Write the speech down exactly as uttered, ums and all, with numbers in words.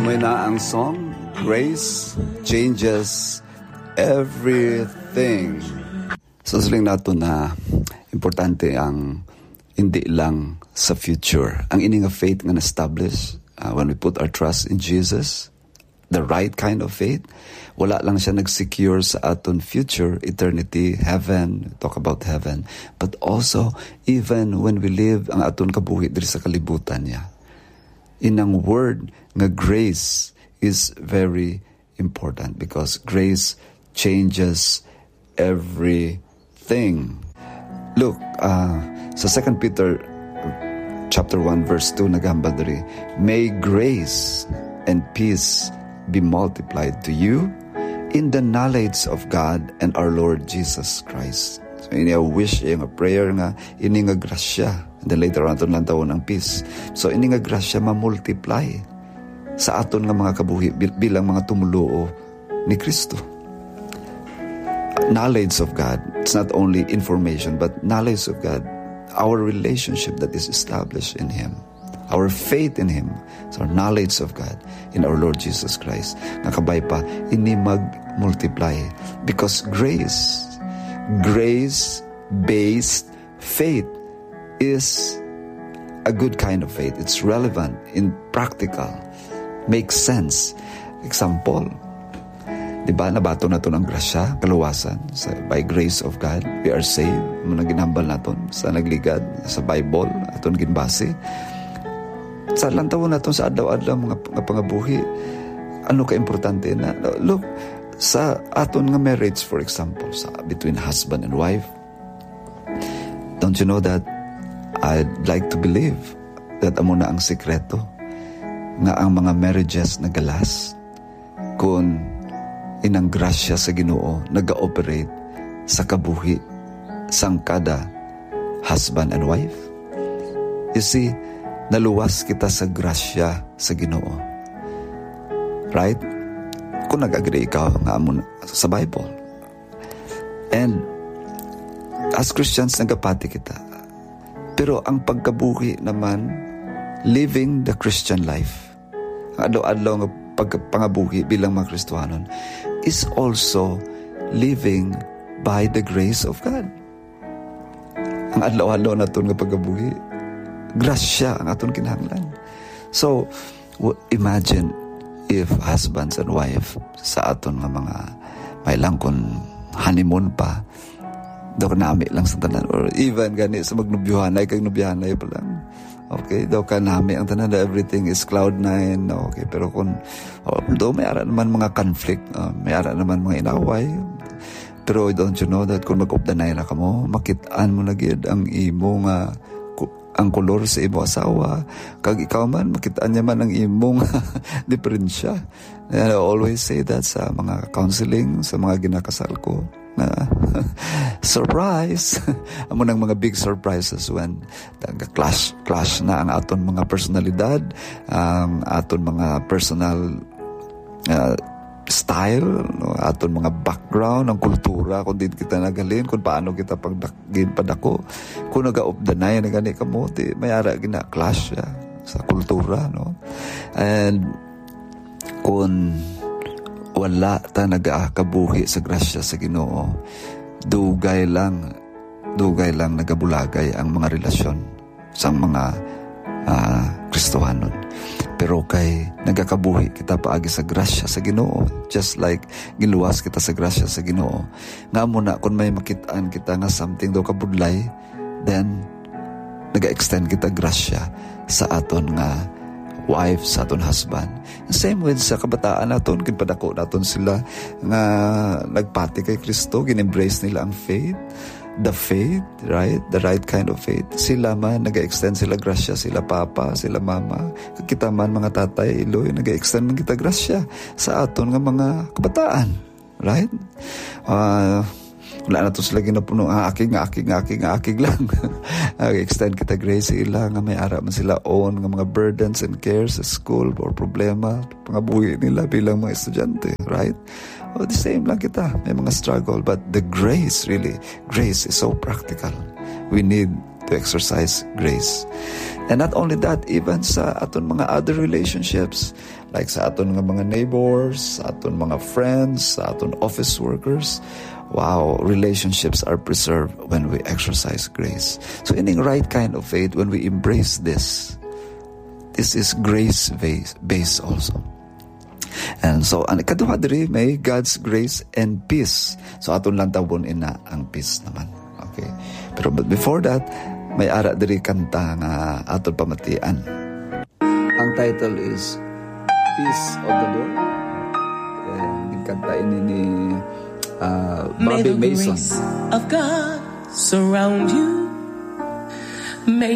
Amoy na ang song, Grace Changes Everything. So saling nato na importante ang hindi lang sa future. Ang ining of faith nga na-establish uh, when we put our trust in Jesus, the right kind of faith, wala lang siya nag-secure sa aton future, eternity, heaven, talk about heaven, but also even when we live ang aton kabuhi diri sa kalibutan niya. Inang word nga grace is very important because grace changes everything. Look, uh, sa Second Peter chapter one verse two nagamba diri, may grace and peace be multiplied to you in the knowledge of God and our Lord Jesus Christ. So ini a wish, yung a prayer nga, ini nga grasya. And then later on, lang taon ng peace. So ini nga grasya ma-multiply sa aton nga mga kabuhi bilang mga tumuluo ni Kristo. Knowledge of God, it's not only information, but knowledge of God, our relationship that is established in Him. Our faith in Him, so our knowledge of God in our Lord Jesus Christ. Nakabay pa, ini mag-multiply. Because grace, grace-based faith is a good kind of faith. It's relevant, in practical, makes sense. Example, di ba, nabato na ito ng grasya, kaluwasan, sa, by grace of God, we are saved. Muna ginambal natin sa nagligad, sa Bible, aton ginbase. Sa lantaw na ito, sa adlaw-adlaw mga, mga pangabuhi, ano ka-importante na, look, sa aton nga marriage, for example, sa between husband and wife, don't you know that I'd like to believe that amo na ang sikreto nga ang mga marriages nagalas kung inang grasya sa Ginoo naga-operate sa kabuhi sang kada husband and wife. You see, naluwas kita sa grasya sa Ginoo. Right? Kung nag-agree ikaw nga amo sa Bible. And as Christians, nagapati kita. Pero ang pagkabuhi naman, living the Christian life, adlaw-adlaw nga pagpangabuhi bilang mga Kristohanon, is also living by the grace of God. Ang adlaw-adlaw na ito nga pagkabuhi, grasya ang aton kinahanglan. So, imagine if husbands and wife sa aton nga mga may lang kung honeymoon pa, daw nami lang sa tanan, or even gani sa magnubyohanay kag nubyohanay pa lang, okay, daw ka nami ang tanan, everything is cloud nine, okay, pero kung although may ara naman mga conflict, uh, may ara naman mga inaway, pero don't you know that kung mag-updanay na ka mo, makitaan mo na gid ang imo nga ang kolor sa imo asawa, kag ikaw man makitaan niya man ang imong diferensya. And I always say that sa mga counseling, sa mga ginakasal ko, na surprise, amo nang mga big surprises when clash clash na ang aton mga personalidad, ang aton mga personal uh, style, no? Aton mga background, ang kultura, kung din kita nagalin, kung paano kita pagdagin padako, kung naga-updanay na gani kamuti, mayara gina clash ya, sa kultura, no? And kung wala ta nagakabuhi sa grasya sa Ginoo, dugay lang dugay lang nagabulagay ang mga relasyon sa mga uh, Kristohanon. Pero kay nagakabuhi kita paagi sa grasya sa Ginoo, just like giluwas kita sa grasya sa Ginoo, nga mo na kung may makitaan kita nga something daw kabudlay, then naga-extend kita grasya sa aton nga wife, sa aton husband. Same with sa kabataan naton, kinpadako naton sila nga nagpati kay Kristo, gin-embrace nila ang faith, the faith, right? The right kind of faith. Sila man, nag-extend sila grasya, sila papa, sila mama. Kita man, mga tatay, iloy, nag-extend man kita grasya sa aton nga mga kabataan, right? Uh, wala na ito sila ginapuno, ah, akig, akig, akig, akig lang. Nag-extend kita grace sila, nga may ara man sila own, nga mga burdens and cares sa school or problema, pangabuhi nila bilang mga estudyante, right? Oh, the same lang kita. May mga struggle. But the grace, really, grace is so practical. We need to to exercise grace. And not only that, even sa aton mga other relationships, like sa aton nga mga neighbors, sa aton mga friends, sa aton office workers, wow, relationships are preserved when we exercise grace. So ining right kind of faith, when we embrace this, this is grace-based also. And so, ang ikaduha diri, may God's grace and peace. So aton lang tawon ina ang peace naman. Okay. Pero but before that, may ara diri kanta nga aton pamatian. Ang title is Peace of the Lord. And yung kanta ini ni uh, Bobby Mason. May the grace of God surround you. May